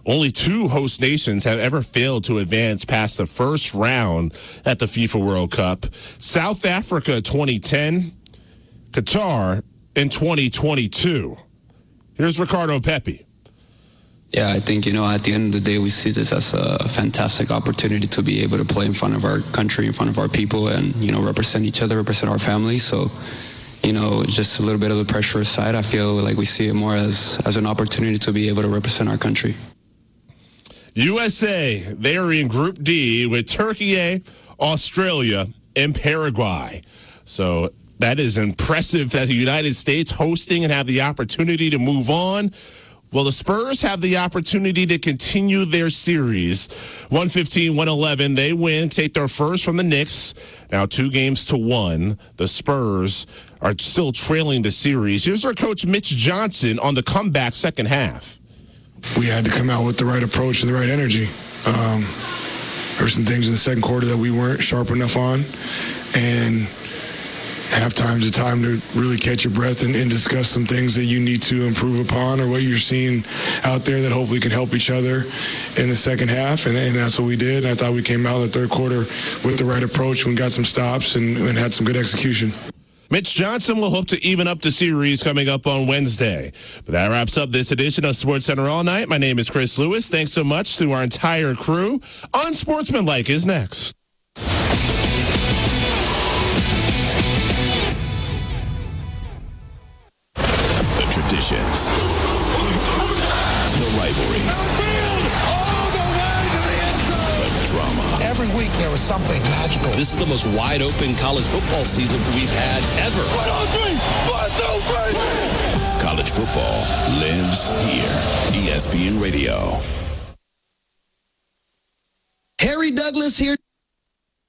Only 2 host nations have ever failed to advance past the first round at the FIFA World Cup. South Africa 2010, Qatar in 2022. Here's Ricardo Pepi. Yeah, I think, at the end of the day, we see this as a fantastic opportunity to be able to play in front of our country, in front of our people, and, represent each other, represent our family. So, just a little bit of the pressure aside, I feel like we see it more as an opportunity to be able to represent our country. USA, they are in Group D with Turkey, Australia, and Paraguay. So that is impressive that the United States hosting and have the opportunity to move on. Well, the Spurs have the opportunity to continue their series. 115-111, they win, take their first from the Knicks. Now 2-1. The Spurs are still trailing the series. Here's our coach, Mitch Johnson, on the comeback second half. We had to come out with the right approach and the right energy. There were some things in the second quarter that we weren't sharp enough on, and halftime's a time to really catch your breath and discuss some things that you need to improve upon or what you're seeing out there that hopefully can help each other in the second half, and that's what we did. And I thought we came out in the third quarter with the right approach and got some stops and had some good execution. Mitch Johnson will hope to even up the series coming up on Wednesday. But that wraps up this edition of SportsCenter All Night. My name is Chris Lewis. Thanks so much to our entire crew. Unsportsmanlike is next. The traditions. The rivalries. Drama. Every week there was something magical. This is the most wide open college football season we've had ever. 1, 2, 3. College football lives here. ESPN Radio. Harry Douglas here.